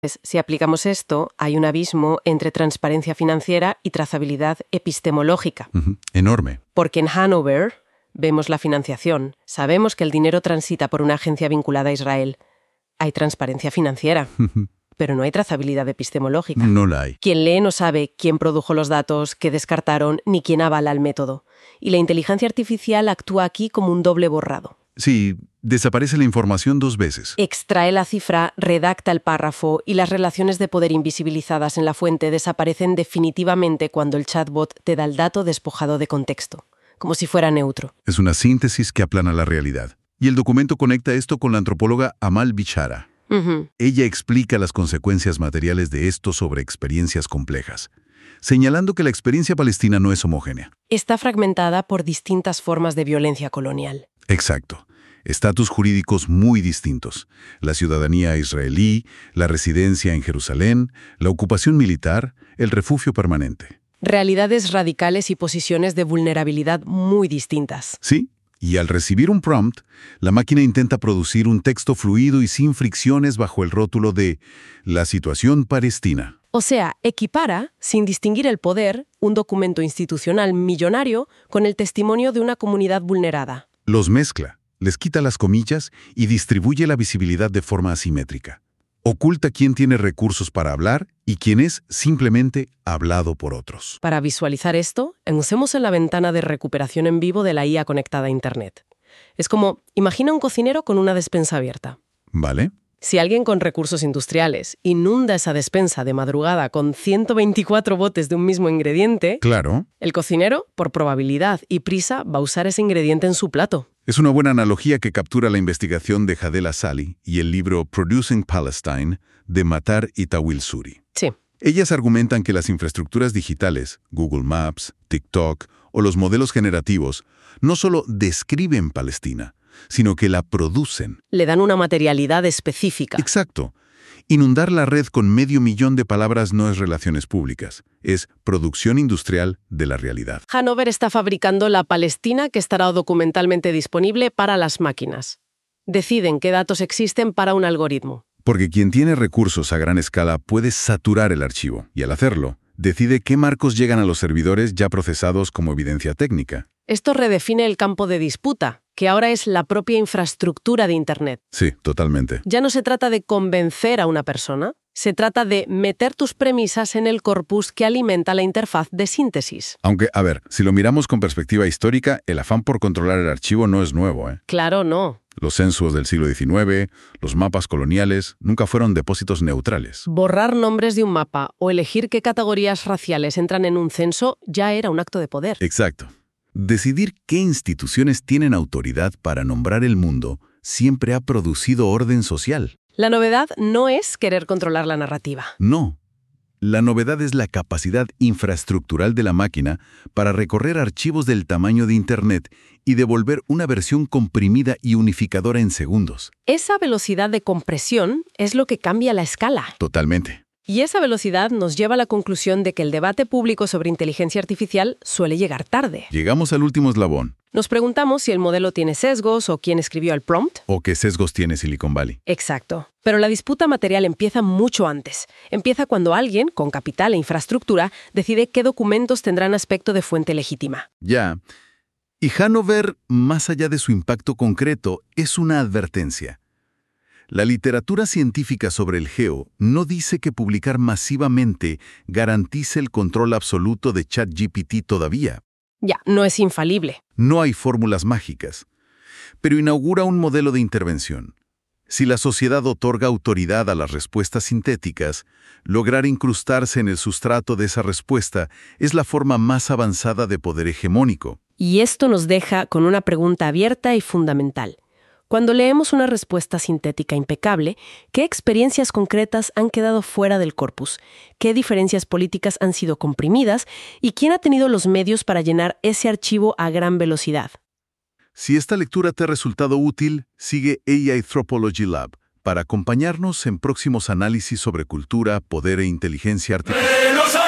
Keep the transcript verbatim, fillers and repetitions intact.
Si aplicamos esto, hay un abismo entre transparencia financiera y trazabilidad epistemológica. Uh-huh. Enorme. Porque en Hanover vemos la financiación, sabemos que el dinero transita por una agencia vinculada a Israel. Hay transparencia financiera, Uh-huh. pero no hay trazabilidad epistemológica. No la hay. Quien lee no sabe quién produjo los datos, qué descartaron, ni quién avala el método. Y la inteligencia artificial actúa aquí como un doble borrado. Sí, desaparece la información dos veces. Extrae la cifra, redacta el párrafo y las relaciones de poder invisibilizadas en la fuente desaparecen definitivamente cuando el chatbot te da el dato despojado de contexto, como si fuera neutro. Es una síntesis que aplana la realidad. Y el documento conecta esto con la antropóloga Amal Bichara. Uh-huh. Ella explica las consecuencias materiales de esto sobre experiencias complejas, señalando que la experiencia palestina no es homogénea. Está fragmentada por distintas formas de violencia colonial. Exacto. Estatus jurídicos muy distintos. La ciudadanía israelí, la residencia en Jerusalén, la ocupación militar, el refugio permanente. Realidades radicales y posiciones de vulnerabilidad muy distintas. Sí, y al recibir un prompt, la máquina intenta producir un texto fluido y sin fricciones bajo el rótulo de la situación palestina. O sea, equipara, sin distinguir el poder, un documento institucional millonario con el testimonio de una comunidad vulnerada. Los mezcla, les quita las comillas y distribuye la visibilidad de forma asimétrica. Oculta quién tiene recursos para hablar y quién es simplemente hablado por otros. Para visualizar esto, usemos en la ventana de recuperación en vivo de la I A conectada a Internet. Es como, imagina un cocinero con una despensa abierta. ¿Vale? Si alguien con recursos industriales inunda esa despensa de madrugada con ciento veinticuatro botes de un mismo ingrediente, Claro. el cocinero, por probabilidad y prisa, va a usar ese ingrediente en su plato. Es una buena analogía que captura la investigación de Hadel Asali y el libro Producing Palestine de Matar y Tawil Suri. Sí. Ellas argumentan que las infraestructuras digitales, Google Maps, TikTok o los modelos generativos, no solo describen Palestina, sino que la producen. Le dan una materialidad específica. Exacto. Inundar la red con medio millón de palabras no es relaciones públicas, es producción industrial de la realidad. Hanover está fabricando la Palestina que estará documentalmente disponible para las máquinas. Deciden qué datos existen para un algoritmo. Porque quien tiene recursos a gran escala puede saturar el archivo, y al hacerlo, decide qué marcos llegan a los servidores ya procesados como evidencia técnica. Esto redefine el campo de disputa, que ahora es la propia infraestructura de Internet. Sí, totalmente. Ya no se trata de convencer a una persona, se trata de meter tus premisas en el corpus que alimenta la interfaz de síntesis. Aunque, a ver, si lo miramos con perspectiva histórica, el afán por controlar el archivo no es nuevo, ¿eh? Claro, no. Los censos del siglo diecinueve, los mapas coloniales, nunca fueron depósitos neutrales. Borrar nombres de un mapa o elegir qué categorías raciales entran en un censo ya era un acto de poder. Exacto. Decidir qué instituciones tienen autoridad para nombrar el mundo siempre ha producido orden social. La novedad no es querer controlar la narrativa. No. La novedad es la capacidad infraestructural de la máquina para recorrer archivos del tamaño de Internet y devolver una versión comprimida y unificadora en segundos. Esa velocidad de compresión es lo que cambia la escala. Totalmente. Y esa velocidad nos lleva a la conclusión de que el debate público sobre inteligencia artificial suele llegar tarde. Llegamos al último eslabón. Nos preguntamos si el modelo tiene sesgos o quién escribió el prompt. ¿O qué sesgos tiene Silicon Valley? Exacto. Pero la disputa material empieza mucho antes. Empieza cuando alguien, con capital e infraestructura, decide qué documentos tendrán aspecto de fuente legítima. Ya. Y Hanover, más allá de su impacto concreto, es una advertencia. La literatura científica sobre el geo no dice que publicar masivamente garantice el control absoluto de ChatGPT todavía. Ya, no es infalible. No hay fórmulas mágicas, pero inaugura un modelo de intervención. Si la sociedad otorga autoridad a las respuestas sintéticas, lograr incrustarse en el sustrato de esa respuesta es la forma más avanzada de poder hegemónico. Y esto nos deja con una pregunta abierta y fundamental. Cuando leemos una respuesta sintética impecable, ¿qué experiencias concretas han quedado fuera del corpus? ¿Qué diferencias políticas han sido comprimidas? ¿Y quién ha tenido los medios para llenar ese archivo a gran velocidad? Si esta lectura te ha resultado útil, sigue A I Anthropology Lab para acompañarnos en próximos análisis sobre cultura, poder e inteligencia artificial.